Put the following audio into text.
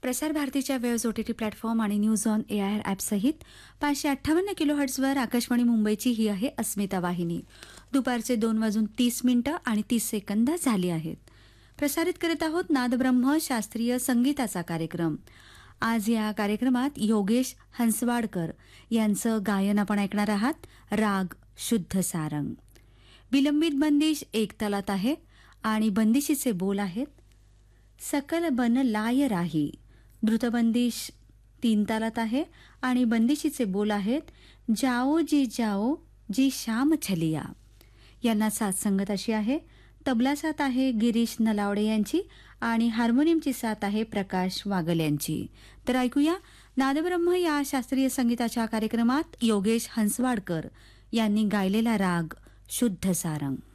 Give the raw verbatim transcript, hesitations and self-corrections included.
प्रसार भारतीच्या waves OTT platform आणि news on A I R ॲपसहित पाचशे अठ्ठावन्न किलो हर्ट्झवर आकाशवाणी मुंबईची ही आहे अस्मिता वाहिनी. दुपारचे दोन वाजून तीस मिनिटं आणि तीस सेकंद झाली आहेत. प्रसारित करत आहोत नादब्रह्म शास्त्रीय संगीताचा कार्यक्रम. आज या कार्यक्रमात योगेश हंसवाडकर यांचं गायन आपण ऐकणार आहात. राग शुद्ध सारंग. विलंबित बंदिश एक तालात आहे आणि बंदिशीचे बोल आहेत. सकल बन लाय राही. द्रुतबंदिश तीन तालात आहे आणि बंदिशीचे बोल आहेत. जाओ जी जाओ जी शाम छलिया. यांना साथ संगत अशी आहे. तबला साथ आहे गिरीश नलावडे यांची आणि हार्मोनियमची साथ आहे प्रकाश वागल यांची. तर ऐकूया नादब्रह्म या शास्त्रीय संगीताच्या कार्यक्रमात योगेश हंसवाडकर यांनी गायलेला राग शुद्ध सारंग.